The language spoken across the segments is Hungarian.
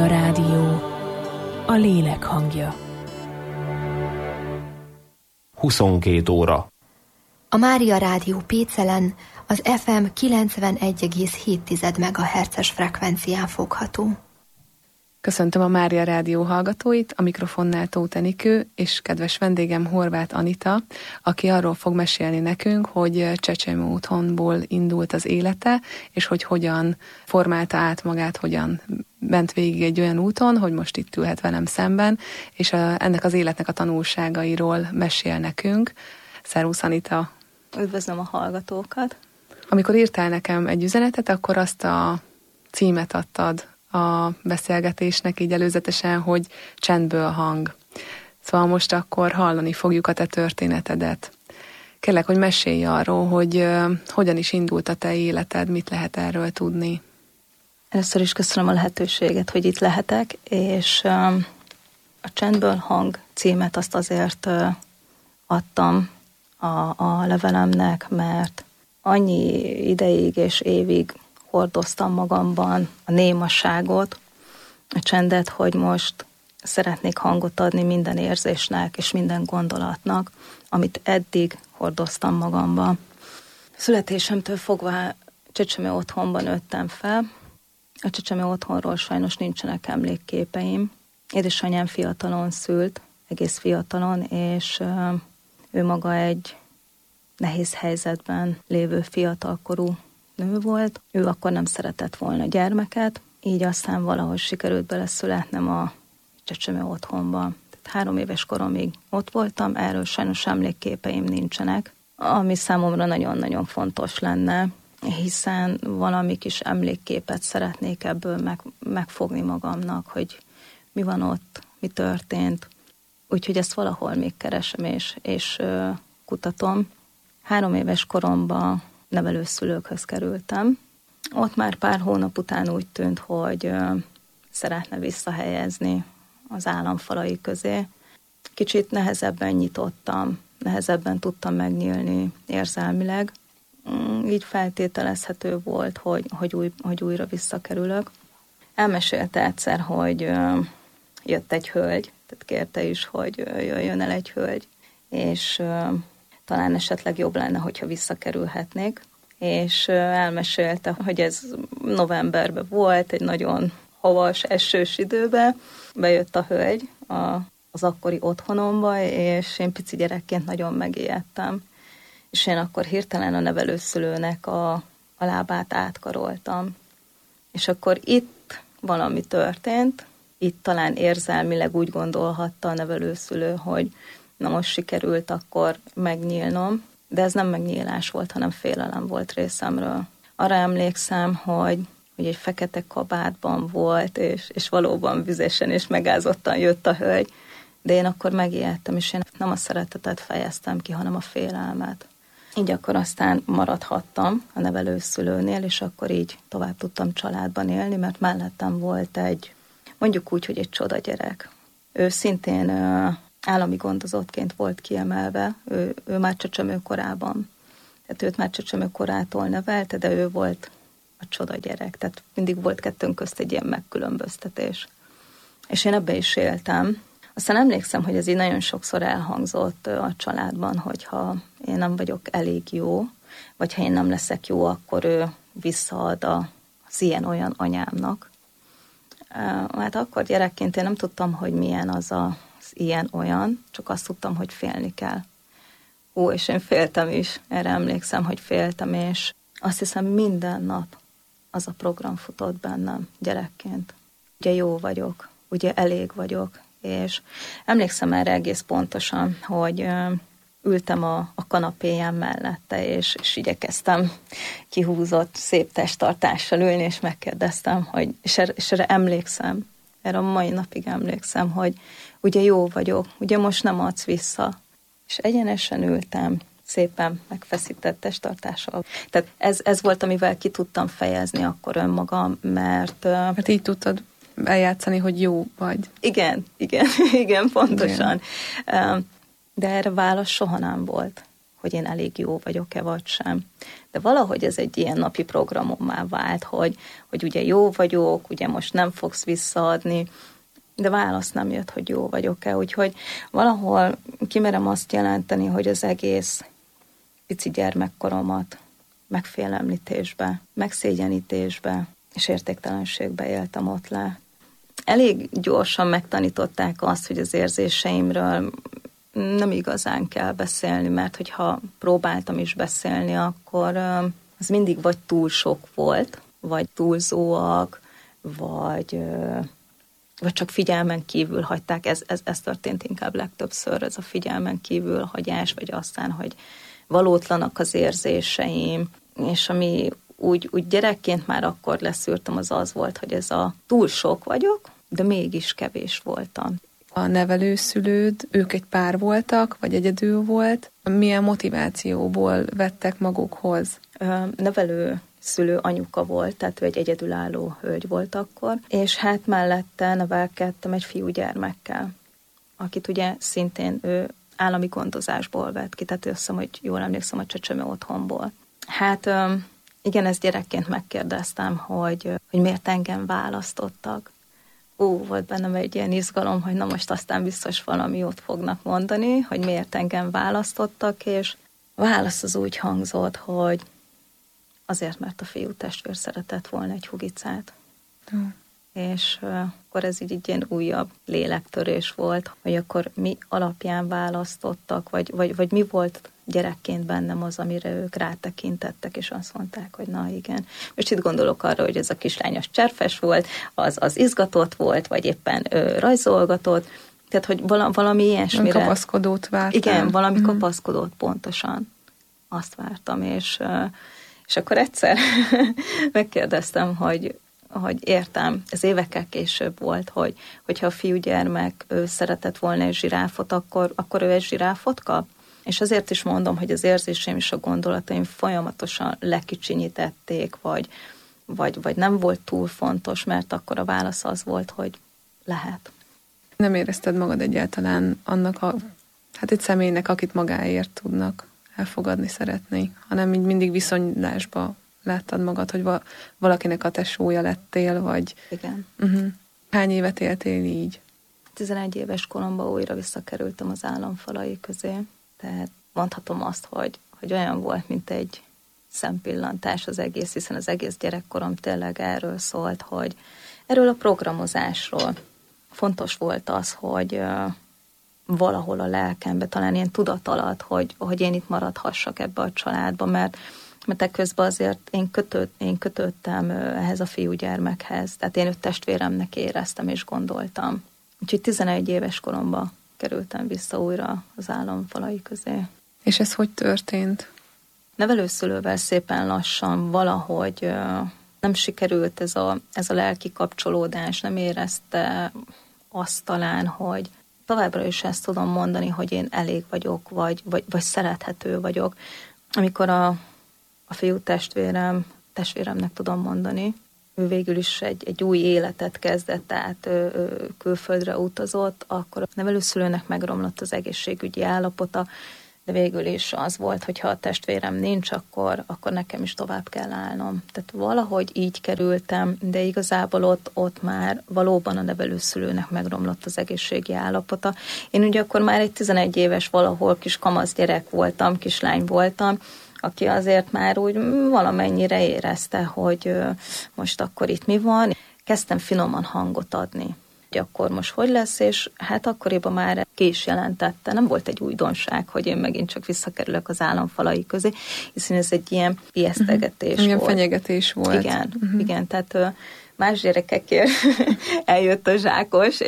Mária Rádió, a lélek hangja. 22 óra. A Mária Rádió Pécelen az FM 91,7 MHz-es frekvencián fogható. Köszöntöm a Mária Rádió hallgatóit, a mikrofonnál Tóth Enikő, és kedves vendégem Horváth Anita, aki arról fog mesélni nekünk, hogy csecsemő otthonból indult az élete, és hogy hogyan formálta át magát, hogyan ment végig egy olyan úton, hogy most itt ülhet velem szemben, és ennek az életnek a tanulságairól mesél nekünk. Szervusz Anita! Üdvözlöm a hallgatókat! Amikor írtál nekem egy üzenetet, akkor azt a címet adtad a beszélgetésnek így előzetesen, hogy csendből hang. Szóval most akkor hallani fogjuk a te történetedet. Kérlek, hogy mesélj arról, hogy hogyan is indult a te életed, mit lehet erről tudni. Először is köszönöm a lehetőséget, hogy itt lehetek, és a Csendből hang címet azt azért adtam a levelemnek, mert annyi ideig és évig hordoztam magamban a némaságot, a csendet, hogy most szeretnék hangot adni minden érzésnek és minden gondolatnak, amit eddig hordoztam magamba. Születésemtől fogva csecsemő otthonban nőttem fel. A csecsemő otthonról sajnos nincsenek emlékképeim. Édesanyám fiatalon szült, egész fiatalon, és ő maga egy nehéz helyzetben lévő fiatalkorú nő volt. Ő akkor nem szeretett volna gyermeket, így aztán valahogy sikerült beleszületnem a csecsemő otthonba. Tehát 3 éves koromig ott voltam, erről sajnos emlékképeim nincsenek, ami számomra nagyon-nagyon fontos lenne, hiszen valami kis emlékképet szeretnék ebből megfogni magamnak, hogy mi van ott, mi történt. Úgyhogy ezt valahol még keresem és kutatom. 3 éves koromban nevelőszülőkhöz kerültem. Ott már pár hónap után úgy tűnt, hogy szeretne visszahelyezni az államfalai közé. Kicsit nehezebben nyitottam, nehezebben tudtam megnyílni érzelmileg. Így feltételezhető volt, hogy újra visszakerülök. Elmesélte egyszer, hogy jött egy hölgy, tehát kérte is, hogy jöjjön el egy hölgy, és talán esetleg jobb lenne, hogyha visszakerülhetnék. És elmesélte, hogy ez novemberben volt, egy nagyon havas, esős időben. Bejött a hölgy az akkori otthonomba, és én pici gyerekként nagyon megijedtem. És én akkor hirtelen a nevelőszülőnek a lábát átkaroltam. És akkor itt valami történt, itt talán érzelmileg úgy gondolhatta a nevelőszülő, hogy na most sikerült akkor megnyílnom, de ez nem megnyílás volt, hanem félelem volt részemről. Arra emlékszem, hogy egy fekete kabátban volt, és valóban vizesen és megázottan jött a hölgy, de én akkor megijedtem, és én nem a szeretetet fejeztem ki, hanem a félelmet. Így akkor aztán maradhattam a nevelőszülőnél, és akkor így tovább tudtam családban élni, mert mellettem volt mondjuk úgy, hogy egy csoda gyerek. Ő szintén állami gondozottként volt kiemelve, ő már csecsemőkorában. Tehát őt már csecsemőkorától nevelte, de ő volt a csoda gyerek. Tehát mindig volt kettőnk közt egy ilyen megkülönböztetés. És én ebbe is éltem. Aztán emlékszem, hogy ez így nagyon sokszor elhangzott a családban, hogyha én nem vagyok elég jó, vagy ha én nem leszek jó, akkor ő visszaad az ilyen-olyan anyámnak. Hát akkor gyerekként én nem tudtam, hogy milyen az ilyen-olyan, csak azt tudtam, hogy félni kell. És én féltem is, erre emlékszem, hogy féltem, és azt hiszem minden nap az a program futott bennem gyerekként. Ugye jó vagyok, ugye elég vagyok, és emlékszem erre egész pontosan, hogy ültem a kanapéján mellette, és igyekeztem kihúzott szép testtartással ülni, és megkérdeztem, hogy, és erre emlékszem, erre a mai napig emlékszem, hogy ugye jó vagyok, ugye most nem adsz vissza. És egyenesen ültem, szépen megfeszített testtartással. Tehát ez volt, amivel ki tudtam fejezni akkor önmagam, mert... Hát így tudtad eljátszani, hogy jó vagy. Igen, pontosan. Igen. De erre válasz soha nem volt. hogy én elég jó vagyok-e vagy sem. De valahogy ez egy ilyen napi programommá vált, hogy ugye jó vagyok, ugye most nem fogsz visszaadni, de válasz nem jött, hogy jó vagyok-e. Úgyhogy valahol kimerem azt jelenteni, hogy az egész pici gyermekkoromat megfélemlítésbe, megszégyenítésbe és értéktelenségbe éltem ott le. Elég gyorsan megtanították azt, hogy az érzéseimről nem igazán kell beszélni, mert hogyha próbáltam is beszélni, akkor az mindig vagy túl sok volt, vagy túlzóak, vagy csak figyelmen kívül hagyták. Ez történt inkább legtöbbször, ez a figyelmen kívül hagyás, vagy aztán, hogy valótlanak az érzéseim, és ami úgy gyerekként már akkor leszűrtem, az volt, hogy ez a túl sok vagyok, de mégis kevés voltam. A nevelőszülőd, ők egy pár voltak, vagy egyedül volt? Milyen motivációból vettek magukhoz? Nevelőszülő anyuka volt, tehát ő egy egyedülálló hölgy volt akkor, és hát mellette nevelkedtem egy fiúgyermekkel, akit ugye szintén ő állami gondozásból vett ki, tehát hogy jól emlékszem, a csecsemő otthonból. Hát igen, ezt gyerekként megkérdeztem, hogy miért engem választottak. Volt bennem egy ilyen izgalom, hogy na most aztán biztos valami jót fognak mondani, hogy miért engem választottak, és a válasz az úgy hangzott, hogy azért, mert a fiú testvér szeretett volna egy hugicát. És akkor ez így egy ilyen újabb lélektörés volt, hogy akkor mi alapján választottak, vagy mi volt gyerekként bennem az, amire ők rátekintettek, és azt mondták, hogy na igen. Most itt gondolok arra, hogy ez a kislány az cserfes volt, az izgatott volt, vagy éppen rajzolgatott, tehát, hogy valami ilyesmire. Kapaszkodót vártam. Igen, valami kapaszkodót, pontosan. Azt vártam, és akkor egyszer megkérdeztem, hogy értem, ez évekkel később volt, hogyha a fiúgyermek ő szeretett volna egy zsiráfot, akkor ő egy zsiráfot kap? És azért is mondom, hogy az érzéseim és a gondolataim folyamatosan lekicsinyítették, vagy nem volt túl fontos, mert akkor a válasz az volt, hogy lehet. Nem érezted magad egyáltalán annak egy személynek, akit magáért tudnak elfogadni, szeretni, hanem így mindig viszonylásba láttad magad, hogy valakinek a tesója lettél, vagy... Igen. Hány évet éltél így? 11 éves koromban újra visszakerültem az államfalai közé. Tehát mondhatom azt, hogy olyan volt, mint egy szempillantás az egész, hiszen az egész gyerekkorom tényleg erről szólt, hogy erről a programozásról. Fontos volt az, hogy valahol a lelkembe, talán ilyen tudat alatt, hogy én itt maradhassak ebbe a családba, mert ekközben azért én kötöttem ehhez a fiúgyermekhez, tehát én őt testvéremnek éreztem és gondoltam. Úgyhogy 11 éves koromban kerültem vissza újra az államfalai közé. És ez hogy történt? Nevelőszülővel szépen lassan valahogy nem sikerült ez a lelki kapcsolódás, nem érezte azt talán, hogy továbbra is ezt tudom mondani, hogy én elég vagyok, vagy szerethető vagyok. Amikor a fiú testvéremnek tudom mondani, ő végül is egy új életet kezdett, tehát ő külföldre utazott, akkor a nevelőszülőnek megromlott az egészségügyi állapota, de végül is az volt, hogy ha a testvérem nincs, akkor nekem is tovább kell állnom. Tehát valahogy így kerültem, de igazából ott már valóban a nevelőszülőnek megromlott az egészségi állapota. Én ugye akkor már egy 11 éves valahol kis kamasz gyerek voltam, kislány voltam, aki azért már úgy valamennyire érezte, hogy most akkor itt mi van. Kezdtem finoman hangot adni, hogy akkor most hogy lesz, és hát akkoriban már ki is jelentette. Nem volt egy újdonság, hogy én megint csak visszakerülök az államfalai közé, hiszen ez egy ilyen ijesztegetés volt. Ilyen fenyegetés volt. Igen, tehát más gyerekekért eljött a zsákos,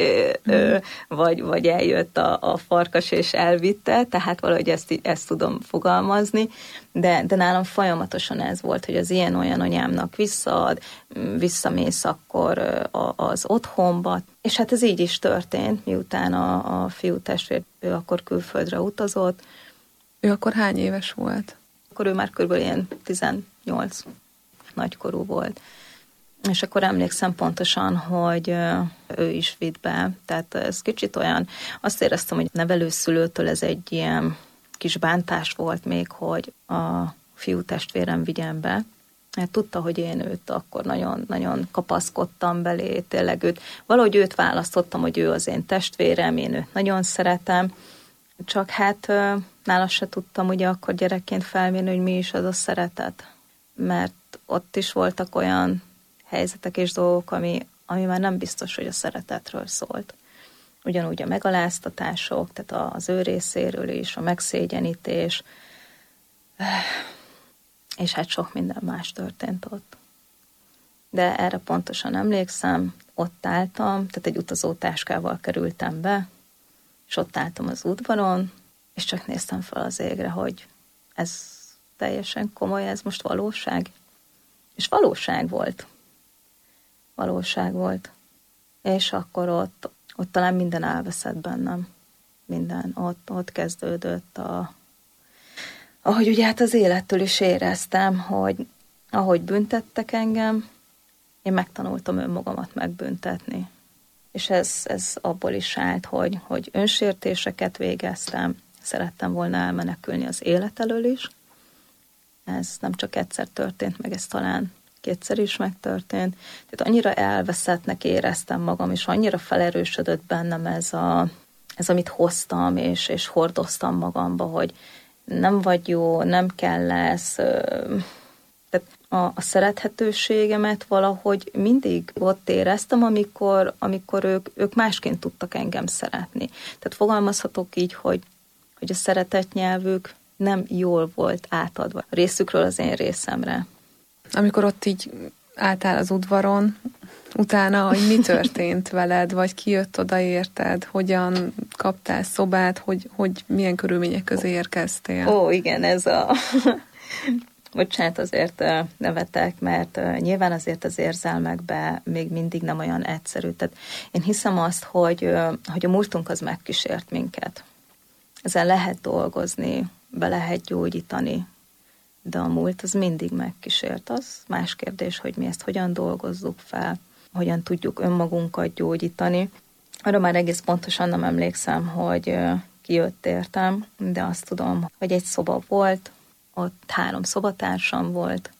vagy eljött a farkas és elvitte, tehát valahogy ezt tudom fogalmazni, de nálam folyamatosan ez volt, hogy az ilyen-olyan anyámnak visszaad, visszamész akkor az otthonba, és hát ez így is történt, miután a fiú testvér, ő akkor külföldre utazott. Ő akkor hány éves volt? Akkor ő már kb. Ilyen 18 nagykorú volt. És akkor emlékszem pontosan, hogy ő is vitt be. Tehát ez kicsit olyan, azt éreztem, hogy nevelőszülőtől ez egy ilyen kis bántás volt még, hogy a fiú testvérem vigyen be. Mert tudta, hogy én őt akkor nagyon kapaszkodtam belé, tényleg valahogy őt választottam, hogy ő az én testvérem, én őt nagyon szeretem, csak hát nála se tudtam ugye akkor gyerekként felmérni, hogy mi is az a szeretet. Mert ott is voltak olyan helyzetek és dolgok, ami már nem biztos, hogy a szeretetről szólt. Ugyanúgy a megaláztatások, tehát az ő részéről is, a megszégyenítés, és hát sok minden más történt ott. De erre pontosan emlékszem, ott álltam, tehát egy utazótáskával kerültem be, és ott álltam az udvaron, és csak néztem fel az égre, hogy ez teljesen komoly, ez most valóság. És valóság volt. Valóság volt. És akkor ott talán minden elveszett bennem. Minden. Ott kezdődött ahogy ugye hát az élettől is éreztem, hogy ahogy büntettek engem, én megtanultam önmagamat megbüntetni. És ez abból is állt, hogy önsértéseket végeztem, szerettem volna elmenekülni az élet elől is. Ez nem csak egyszer történt meg, ez talán kétszer is megtörtént. Tehát annyira elveszettnek éreztem magam, és annyira felerősödött bennem ez amit hoztam, és hordoztam magamba, hogy nem vagy jó, nem kell lesz. Tehát a szerethetőségemet valahogy mindig ott éreztem, amikor ők másként tudtak engem szeretni. Tehát fogalmazhatok így, hogy a szeretet nyelvük nem jól volt átadva a részükről az én részemre. Amikor ott így álltál az udvaron, utána, hogy mi történt veled, vagy ki jött oda érted, hogyan kaptál szobát, hogy milyen körülmények közé érkeztél? Ó, igen, ez a... Bocsánat, azért nevetek, mert nyilván azért az érzelmekben még mindig nem olyan egyszerű. Tehát én hiszem azt, hogy a múltunk az megkísért minket. Ezzel lehet dolgozni, be lehet gyógyítani, de a múlt az mindig megkísért. Az más kérdés, hogy mi ezt hogyan dolgozzuk fel, hogyan tudjuk önmagunkat gyógyítani. Arra már egész pontosan nem emlékszem, hogy ki jött értem, de azt tudom, hogy egy szoba volt, ott 3 szobatársam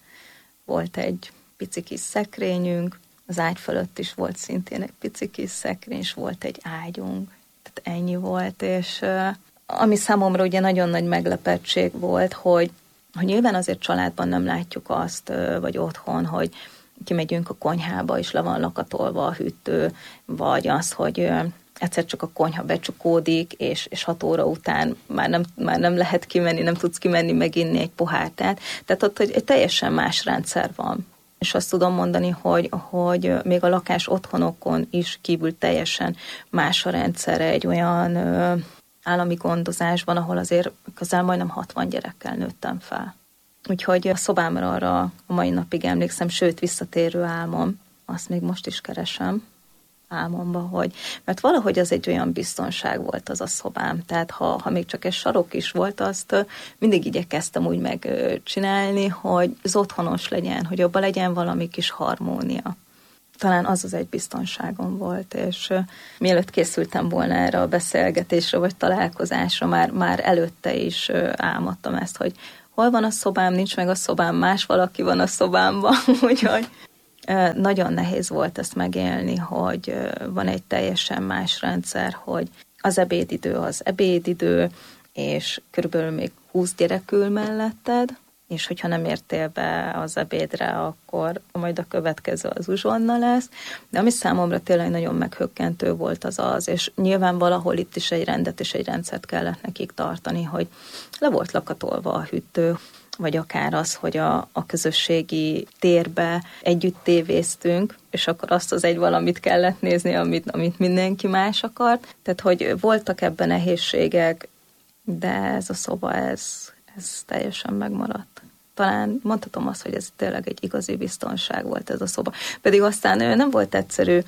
volt egy pici kis szekrényünk, az ágy fölött is volt szintén egy pici kis szekrény, és volt egy ágyunk. Tehát ennyi volt, és ami számomra ugye nagyon nagy meglepettség volt, hogy nyilván azért családban nem látjuk azt, vagy otthon, hogy kimegyünk a konyhába, és le van lakatolva a hűtő, vagy az, hogy egyszer csak a konyha becsukódik, és 6 óra után már nem lehet kimenni, nem tudsz kimenni meginni egy pohár teát. Tehát ott egy teljesen más rendszer van. És azt tudom mondani, hogy még a lakás otthonokon is kívül teljesen más a rendszer egy olyan állami gondozásban, ahol azért közel majdnem 60 gyerekkel nőttem fel. Úgyhogy a szobámra arra a mai napig emlékszem, sőt visszatérő álmom, azt még most is keresem álmomba, mert valahogy az egy olyan biztonság volt az a szobám, tehát ha még csak egy sarok is volt, azt mindig igyekeztem úgy megcsinálni, hogy az otthonos legyen, hogy abban legyen valami kis harmónia. Talán az egy biztonságom volt, és mielőtt készültem volna erre a beszélgetésre, vagy találkozásra, már előtte is álmodtam ezt, hogy hol van a szobám, nincs meg a szobám, más valaki van a szobámban, úgyhogy nagyon nehéz volt ezt megélni, hogy van egy teljesen más rendszer, hogy az ebédidő az ebédidő, és körülbelül még 20 gyerek ül melletted, és hogyha nem értél be az ebédre, akkor majd a következő az uzsonna lesz. De ami számomra tényleg nagyon meghökkentő volt az, és nyilván valahol itt is egy rendet és egy rendszert kellett nekik tartani, hogy le volt lakatolva a hűtő, vagy akár az, hogy a közösségi térbe együtt tévéztünk, és akkor azt az egy valamit kellett nézni, amit mindenki más akart. Tehát, hogy voltak ebben nehézségek, de ez a szoba, ez teljesen megmaradt. Talán mondhatom azt, hogy ez tényleg egy igazi biztonság volt ez a szoba. Pedig aztán nem volt egyszerű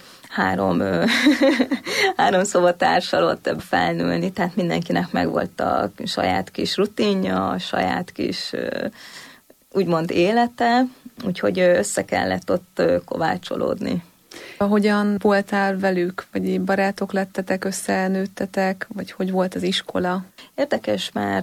3 szobatársal ott felnőni, tehát mindenkinek megvolt a saját kis rutinja, a saját kis úgymond élete, úgyhogy össze kellett ott kovácsolódni. Hogyan voltál velük, vagy barátok lettetek, összenőttetek, vagy hogy volt az iskola? Érdekes, mert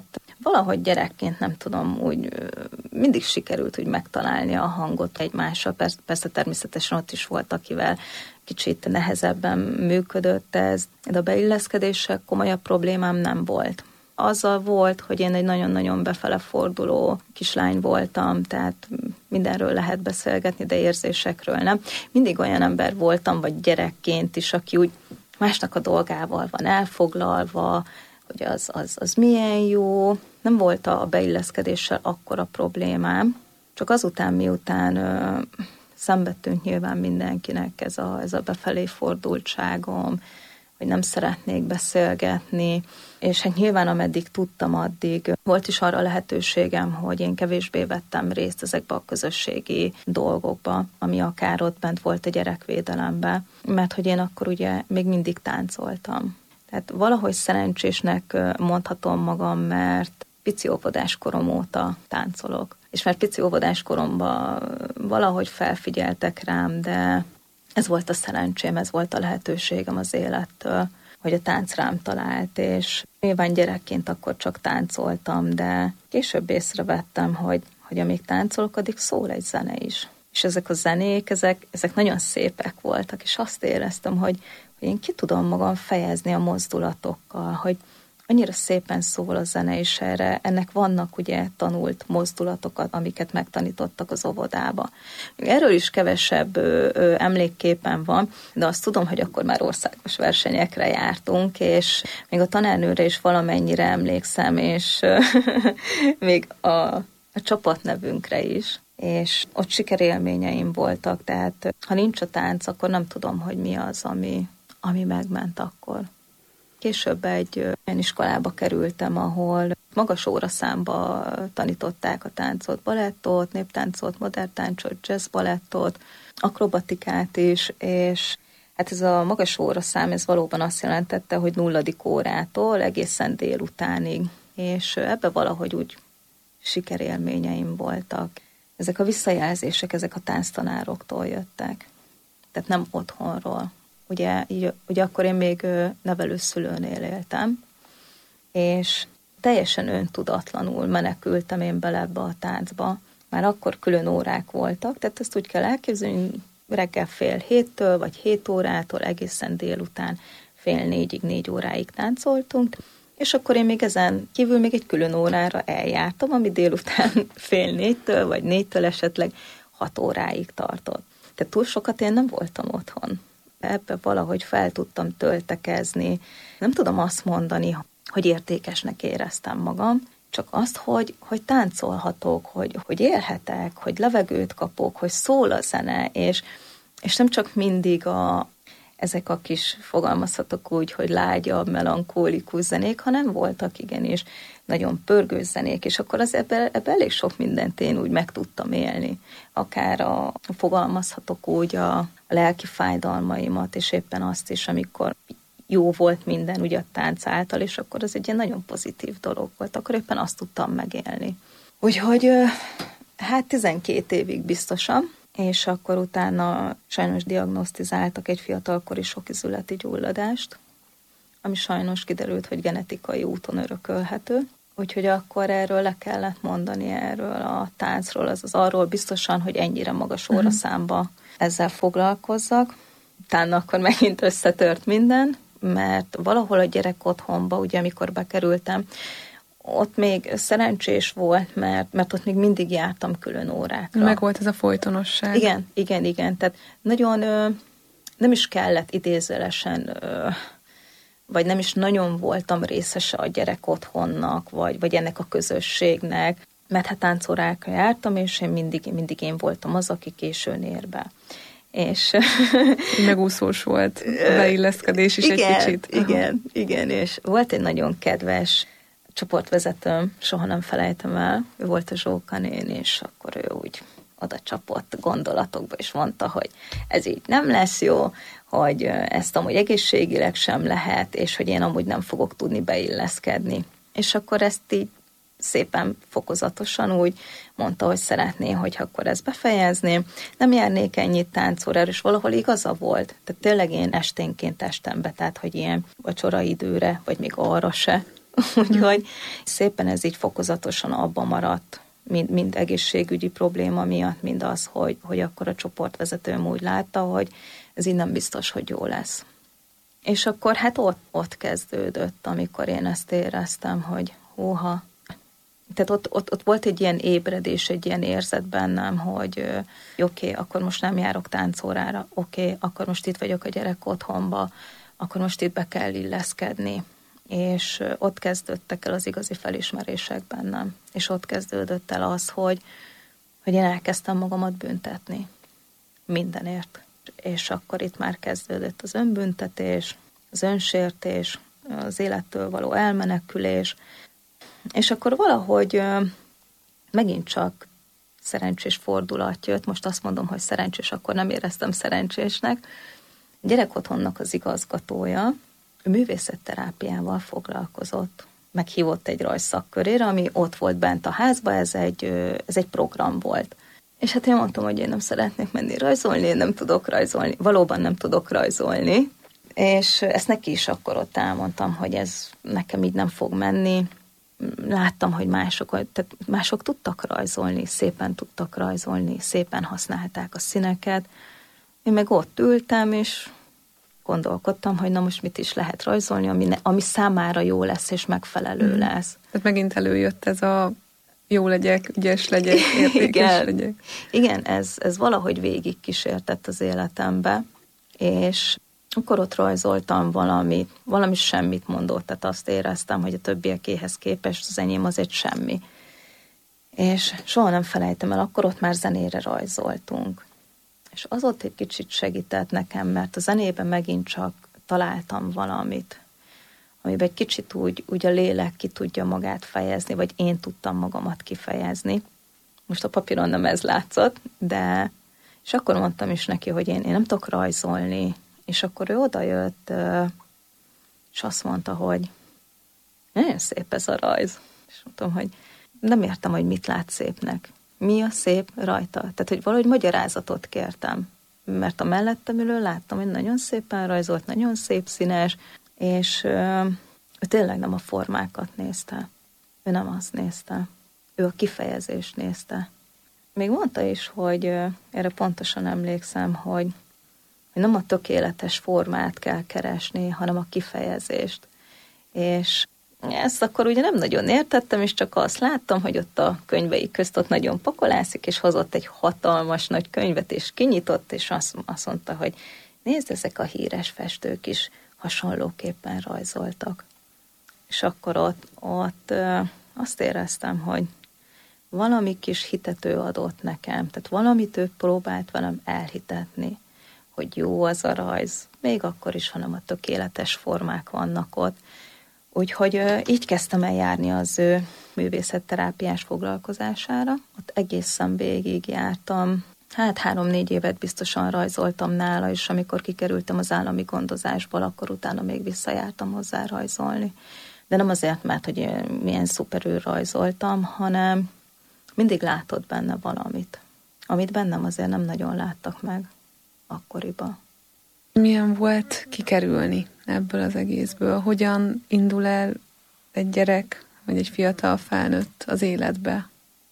valahogy gyerekként nem tudom, úgy mindig sikerült úgy megtalálni a hangot egymással. Persze természetesen ott is volt, akivel kicsit nehezebben működött ez, de a beilleszkedéssel komolyabb problémám nem volt. Azzal volt, hogy én egy nagyon-nagyon befele forduló kislány voltam, tehát mindenről lehet beszélgetni, de érzésekről nem. Mindig olyan ember voltam, vagy gyerekként is, aki úgy másnak a dolgával van elfoglalva, hogy az milyen jó. Nem volt a beilleszkedéssel akkora problémám, csak azután, miután szenvedtünk nyilván mindenkinek ez a befelé fordultságom, hogy nem szeretnék beszélgetni, és hát nyilván ameddig tudtam, addig volt is arra lehetőségem, hogy én kevésbé vettem részt ezekbe a közösségi dolgokba, ami akár ott bent volt a gyerekvédelemben, mert hogy én akkor ugye még mindig táncoltam. Tehát valahogy szerencsésnek mondhatom magam, mert pici óvodás korom óta táncolok. És mert pici óvodás koromban valahogy felfigyeltek rám, de ez volt a szerencsém, ez volt a lehetőségem az élettől, hogy a tánc rám talált, és nyilván gyerekként akkor csak táncoltam, de később észrevettem, hogy amíg táncolok, addig szól egy zene is. És ezek a zenék, ezek nagyon szépek voltak, és azt éreztem, hogy én ki tudom magam fejezni a mozdulatokkal, hogy annyira szépen szól a zene, és ennek vannak ugye tanult mozdulatokat, amiket megtanítottak az óvodába. Erről is kevesebb emlékképen van, de azt tudom, hogy akkor már országos versenyekre jártunk, és még a tanárnőre is valamennyire emlékszem, és még a csapatnevünkre is. És ott sikerélményeim voltak, tehát ha nincs a tánc, akkor nem tudom, hogy mi az, ami megment akkor. Később egy olyan iskolába kerültem, ahol magas óraszámba tanították a táncot, balettot, néptáncot, modern táncot, jazz balettot, akrobatikát is, és hát ez a magas óraszám, ez valóban azt jelentette, hogy 0. órától egészen délutánig, és ebbe valahogy úgy sikerélményeim voltak. Ezek a visszajelzések, ezek a tánctanároktól jöttek, tehát nem otthonról. Ugye akkor én még nevelőszülőnél éltem, és teljesen öntudatlanul menekültem én bele ebbe a táncba. Már akkor külön órák voltak, tehát ezt úgy kell elképzelni, reggel 6:30 vagy 7 órától egészen délután 3:30-4-ig, 4 óráig táncoltunk, és akkor én még ezen kívül még egy külön órára eljártam, ami délután 3:30 vagy 4-től esetleg 6 óráig tartott. Tehát túl sokat én nem voltam otthon. Ebbe valahogy fel tudtam töltekezni. Nem tudom azt mondani, hogy értékesnek éreztem magam, csak azt, hogy táncolhatok, hogy élhetek, hogy levegőt kapok, hogy szól a zene, és nem csak mindig ezek a kis, fogalmazhatok úgy, hogy lágyabb, melankólikus zenék, hanem voltak igenis nagyon pörgős zenék, és akkor ebbe elég sok mindent én úgy meg tudtam élni. Akár fogalmazhatok úgy a lelki fájdalmaimat, és éppen azt is, amikor jó volt minden ugye a tánc által, és akkor az egy ilyen nagyon pozitív dolog volt, akkor éppen azt tudtam megélni. Úgyhogy hát 12 évig biztosan, és akkor utána sajnos diagnosztizáltak egy fiatalkori sokizületi gyulladást, ami sajnos kiderült, hogy genetikai úton örökölhető. Úgyhogy akkor erről le kellett mondani, erről a táncról, az arról biztosan, hogy ennyire magas óraszámba ezzel foglalkozzak. Utána akkor megint összetört minden, mert valahol a gyerek otthonba, ugye amikor bekerültem, ott még szerencsés volt, mert ott még mindig jártam külön órákra. Meg volt ez a folytonosság. Igen. Tehát nagyon nem is kellett idézőlesen, vagy nem is nagyon voltam részese a gyerek otthonnak, vagy ennek a közösségnek, mert hát táncórákra jártam, és én mindig én voltam az, aki későn ér be. És megúszós volt a beilleszkedés is egy kicsit. Igen, és volt egy nagyon kedves csoportvezetőm, soha nem felejtem el, ő volt a Zsóka néni, és akkor ő úgy oda csapott gondolatokba, és mondta, hogy ez így nem lesz jó, hogy ezt amúgy egészségileg sem lehet, és hogy én amúgy nem fogok tudni beilleszkedni. És akkor ezt így szépen fokozatosan úgy mondta, hogy szeretné, hogy akkor ezt befejezni. Nem járnék ennyit táncórára, és valahol igaza volt. Tehát tényleg én esténként estem be, tehát hogy ilyen vacsora időre, vagy még arra se Úgyhogy szépen ez így fokozatosan abba maradt, mind egészségügyi probléma miatt, mind az, hogy akkor a csoportvezetőm úgy látta, hogy ez így nem biztos, hogy jó lesz. És akkor hát ott kezdődött, amikor én ezt éreztem, hogy hóha. Tehát ott volt egy ilyen ébredés, egy ilyen érzet bennem, hogy oké, akkor most nem járok táncórára, oké, akkor most itt vagyok a gyerek otthonba, akkor most itt be kell illeszkedni. És ott kezdődtek el az igazi felismerések bennem. És ott kezdődött el az, hogy én elkezdtem magamat büntetni. Mindenért. És akkor itt már kezdődött az önbüntetés, az önsértés, az élettől való elmenekülés, és akkor valahogy megint csak szerencsés fordulat jött, most azt mondom, hogy szerencsés, akkor nem éreztem szerencsésnek. A gyerekotthonnak az igazgatója művészetterápiával foglalkozott, meghívott egy rajzszakkörére, ami ott volt bent a házba, ez egy program volt. És hát én mondtam, hogy én nem szeretnék menni rajzolni, én nem tudok rajzolni, valóban nem tudok rajzolni, és ezt neki is akkor ott elmondtam, hogy ez nekem így nem fog menni. Láttam, hogy mások tudtak rajzolni, szépen használták a színeket. Én meg ott ültem, és gondolkodtam, hogy na most mit is lehet rajzolni, ami számára jó lesz, és megfelelő lesz. Tehát megint előjött ez a jó legyek, ügyes legyek, értékes legyek. Igen, ez valahogy végig kísértett az életembe, és akkor ott rajzoltam valami semmit mondott, tehát azt éreztem, hogy a többiekéhez képest az enyém az egy semmi. És soha nem felejtem el, akkor ott már zenére rajzoltunk. És az ott egy kicsit segített nekem, mert a zenében megint csak találtam valamit, amiben egy kicsit úgy a lélek ki tudja magát fejezni, vagy én tudtam magamat kifejezni. Most a papíron nem ez látszott, de és akkor mondtam is neki, hogy én nem tudok rajzolni, és akkor ő odajött, és azt mondta, hogy nagyon szép ez a rajz. És mondtam, hogy nem értem, hogy mit lát szépnek. Mi a szép rajta? Tehát, hogy valahogy magyarázatot kértem. Mert a mellettem ülő láttam, hogy nagyon szépen rajzolt, nagyon szép színes, és ő tényleg nem a formákat nézte. Ő nem azt nézte. Ő a kifejezést nézte. Még mondta is, hogy erre pontosan emlékszem, hogy nem a tökéletes formát kell keresni, hanem a kifejezést. És ezt akkor ugye nem nagyon értettem, és csak azt láttam, hogy ott a könyvei közt ott nagyon pakolászik, és hozott egy hatalmas nagy könyvet, és kinyitott, és azt mondta, hogy nézd, ezek a híres festők is hasonlóképpen rajzoltak. És akkor ott azt éreztem, hogy valami kis hitet ő adott nekem, tehát valamit ő próbált velem elhitetni, hogy jó az a rajz, még akkor is, hanem a tökéletes formák vannak ott. Úgyhogy így kezdtem el járni az ő művészetterápiás foglalkozására. Ott egészen végig jártam. 3-4 évet biztosan rajzoltam nála, és amikor kikerültem az állami gondozásból, akkor utána még visszajártam hozzá rajzolni. De nem azért, mert hogy milyen szuperül rajzoltam, hanem mindig látott benne valamit, amit bennem azért nem nagyon láttak meg akkoriban. Milyen volt kikerülni ebből az egészből? Hogyan indul el egy gyerek, vagy egy fiatal felnőtt az életbe?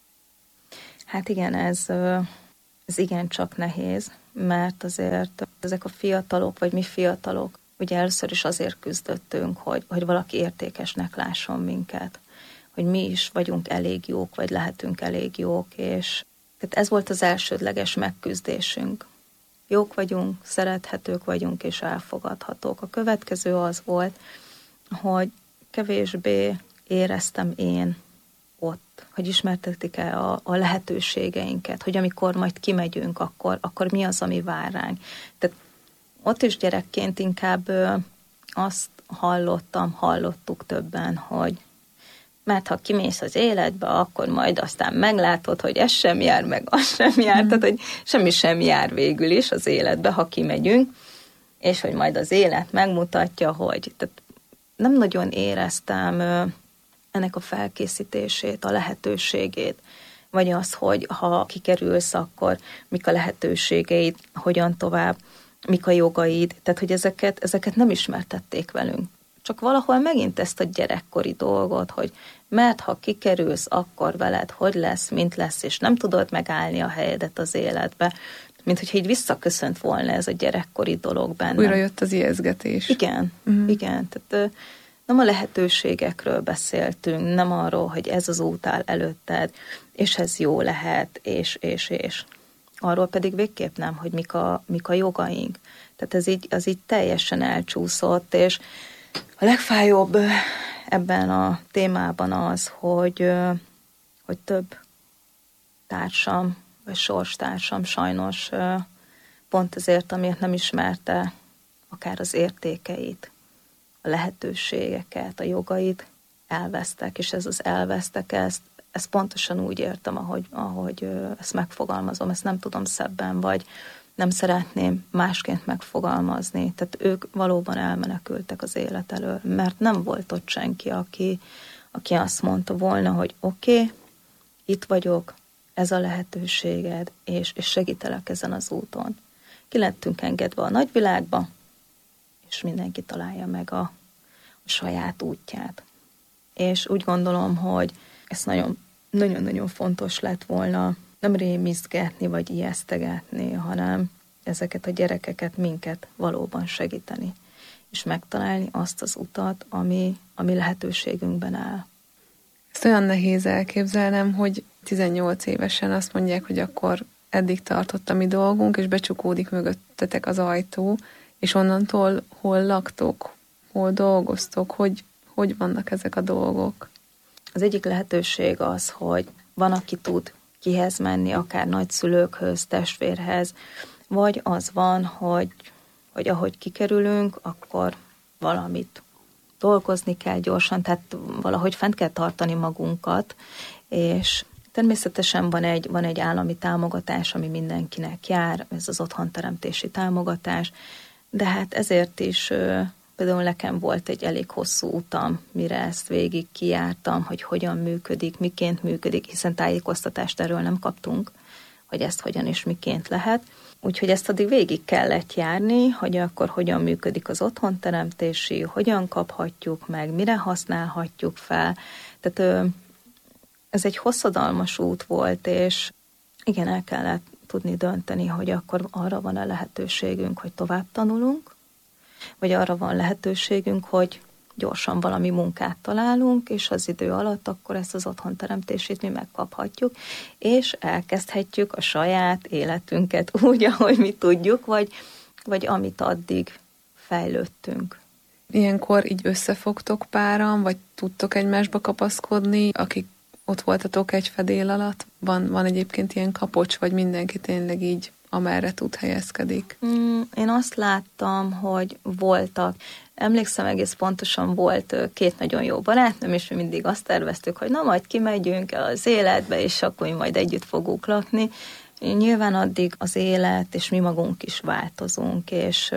Hát igen, ez igencsak nehéz, mert azért ezek a fiatalok, vagy mi fiatalok, ugye először is azért küzdöttünk, hogy valaki értékesnek lásson minket, hogy mi is vagyunk elég jók, vagy lehetünk elég jók, és tehát ez volt az elsődleges megküzdésünk. Jók vagyunk, szerethetők vagyunk, és elfogadhatók. A következő az volt, hogy kevésbé éreztem én ott, hogy ismertetik el a lehetőségeinket, hogy amikor majd kimegyünk, akkor mi az, ami vár ránk. Tehát ott is gyerekként inkább azt hallottuk többen, hogy mert ha kimész az életbe, akkor majd aztán meglátod, hogy ez sem jár, meg az sem jár, tehát hogy semmi sem jár végül is az életbe, ha kimegyünk, és hogy majd az élet megmutatja, hogy tehát nem nagyon éreztem ennek a felkészítését, a lehetőségét, vagy az, hogy ha kikerülsz, akkor mik a lehetőségeid, hogyan tovább, mik a jogaid, tehát hogy ezeket nem ismertették velünk. csak valahol megint ezt a gyerekkori dolgot, hogy mert ha kikerülsz, akkor veled hogy lesz, mint lesz, és nem tudod megállni a helyedet az életbe, mint hogyha így visszaköszönt volna ez a gyerekkori dolog bennem. Újra jött az ijesztgetés. Igen, igen. Tehát nem a lehetőségekről beszéltünk, nem arról, hogy ez az út áll előtted, és ez jó lehet, és. Arról pedig végképp nem, hogy mik a jogaink. Tehát ez így teljesen elcsúszott, és a legfájóbb ebben a témában az, hogy több társam, vagy sorstársam sajnos pont ezért, amiért nem ismerte akár az értékeit, a lehetőségeket, a jogait, elvesztek, és ez az elvesztek, ezt pontosan úgy értem, ahogy ezt megfogalmazom, ezt nem tudom szebben, vagy nem szeretném másként megfogalmazni. Tehát ők valóban elmenekültek az élet elől, mert nem volt ott senki, aki azt mondta volna, hogy oké, itt vagyok, ez a lehetőséged, és segítelek ezen az úton. Ki lettünk engedve a nagyvilágba, és mindenki találja meg a saját útját. És úgy gondolom, hogy ez nagyon-nagyon fontos lett volna nem rémisztgetni, vagy ijesztegetni, hanem ezeket a gyerekeket, minket valóban segíteni, és megtalálni azt az utat, ami lehetőségünkben áll. Ezt olyan nehéz elképzelnem, hogy 18 évesen azt mondják, hogy akkor eddig tartott a mi dolgunk, és becsukódik mögöttetek az ajtó, és onnantól hol laktok, hol dolgoztok, hogy vannak ezek a dolgok? Az egyik lehetőség az, hogy van, aki tud kihez menni, akár nagyszülőkhöz, testvérhez, vagy az van, hogy ahogy kikerülünk, akkor valamit dolgozni kell gyorsan, tehát valahogy fent kell tartani magunkat, és természetesen van egy állami támogatás, ami mindenkinek jár, ez az otthonteremtési támogatás, de hát ezért is például nekem volt egy elég hosszú utam, mire ezt végig kijártam, hogy hogyan működik, miként működik, hiszen tájékoztatást erről nem kaptunk, hogy ezt hogyan és miként lehet. Úgyhogy ezt addig végig kellett járni, hogy akkor hogyan működik az otthonteremtési, hogyan kaphatjuk meg, mire használhatjuk fel. Tehát ez egy hosszadalmas út volt, és igen, el kellett tudni dönteni, hogy akkor arra van a lehetőségünk, hogy tovább tanulunk, vagy arra van lehetőségünk, hogy gyorsan valami munkát találunk, és az idő alatt akkor ezt az otthonteremtését mi megkaphatjuk, és elkezdhetjük a saját életünket úgy, ahogy mi tudjuk, vagy amit addig fejlődtünk. Ilyenkor így összefogtok páran, vagy tudtok egymásba kapaszkodni, akik ott voltatok egy fedél alatt? Van egyébként ilyen kapocs, vagy mindenki tényleg így amerre tud helyezkedik? Én azt láttam, hogy voltak. Emlékszem, egész pontosan volt két nagyon jó barátnőm, és mi mindig azt terveztük, hogy na majd kimegyünk az életbe, és akkor mi majd együtt fogunk lakni. Nyilván addig az élet, és mi magunk is változunk, és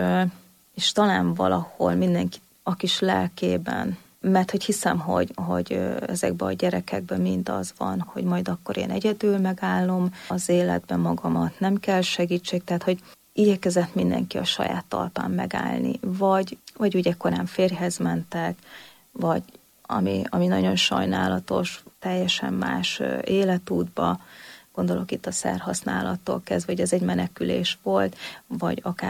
talán valahol mindenki a kis lelkében, mert hogy hiszem, hogy ezekben a gyerekekben mind az van, hogy majd akkor én egyedül megállom az életben magamat, nem kell segítség, tehát hogy igyekezett mindenki a saját talpán megállni, vagy ugye korán férjhez mentek, vagy ami nagyon sajnálatos, teljesen más életútba, gondolok itt a szerhasználattól kezdve, hogy ez egy menekülés volt, vagy akár